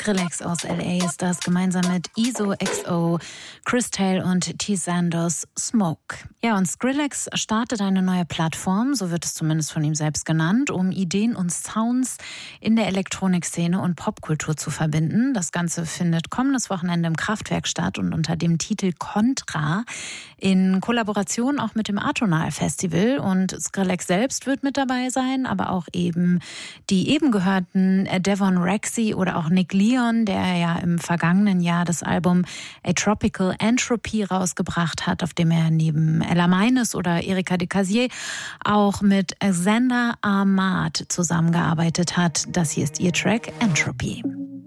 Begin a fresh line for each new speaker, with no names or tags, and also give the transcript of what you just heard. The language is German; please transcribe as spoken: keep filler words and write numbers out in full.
Skrillex aus L A ist das, gemeinsam mit Iso X O, Chris Tale und T. Sandos, Smoke. Ja, und Skrillex startet eine neue Plattform, so wird es zumindest von ihm selbst genannt, um Ideen und Sounds in der Elektronikszene und Popkultur zu verbinden. Das Ganze findet kommendes Wochenende im Kraftwerk statt und unter dem Titel Contra in Kollaboration auch mit dem Atonal Festival. Und Skrillex selbst wird mit dabei sein, aber auch eben die eben gehörten Devon Rexy oder auch Nick Leon, der ja im vergangenen Jahr das Album A Tropical Entropy rausgebracht hat, auf dem er neben Ella Meines oder Erika de Casier auch mit Xander Ahmad zusammengearbeitet hat. Das hier ist ihr Track Entropy.